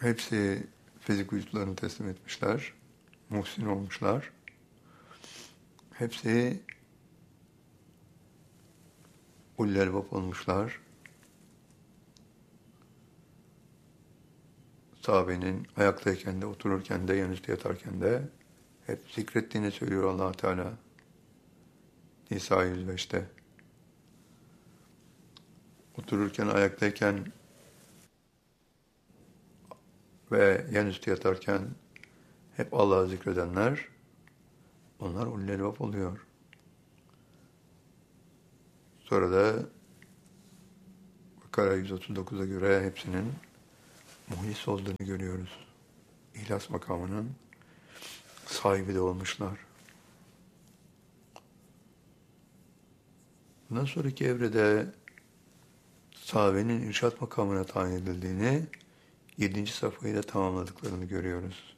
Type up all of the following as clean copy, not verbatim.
Hepsi fizik vücutlarını teslim etmişler. Muhsin olmuşlar. Hepsi ulul elbab olmuşlar. Sahabenin ayaktayken de, otururken de, yanüstü yatarken de hep zikrettiğini söylüyor Allah Teala. Nisa 105'te. Otururken, ayaktayken ve yanüstü yatarken hep Allah'ı zikredenler, onlar ulul elbab oluyor. Sonra da Bakara 139'a göre hepsinin muhlis olduğunu görüyoruz. İhlas makamının sahibi de olmuşlar. Bundan sonraki evrede sahabenin irşad makamına tayin edildiğini, 7. safhayı da tamamladıklarını görüyoruz.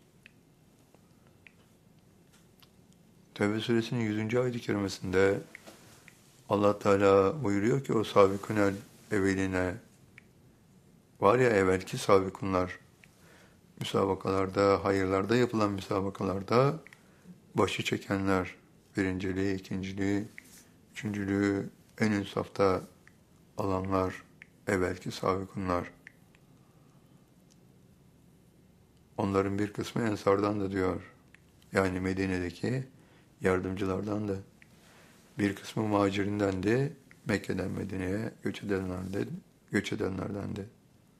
Tevbe suresinin 100. ayet-i kerimesinde Allah Teala buyuruyor ki o sabikunel evveline, var ya evvelki sabikunlar, müsabakalarda, hayırlarda yapılan müsabakalarda başı çekenler, birinciliği, ikinciliği, üçüncülüğü en ön safta alanlar, evvelki sabikunlar. Onların bir kısmı Ensar'dan da diyor. Yani Medine'deki yardımcılardan da. Bir kısmı Muhacirinden de, Mekke'den Medine'ye göç edenlerden de.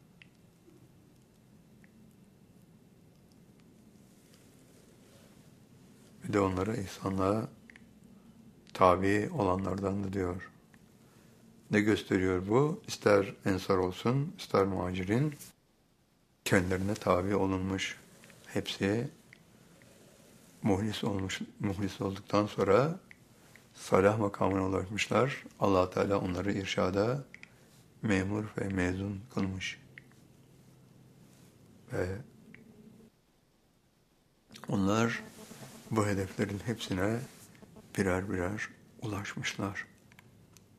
Bir de onlara ihsanla tabi olanlardan da diyor. Ne gösteriyor bu? İster Ensar olsun, ister Muhacirin, kendilerine tabi olunmuş. Hepsi muhlis olduktan sonra salah makamına ulaşmışlar. Allah Teala onları irşada memur ve mezun kılmış. Ve onlar bu hedeflerin hepsine birer birer ulaşmışlar.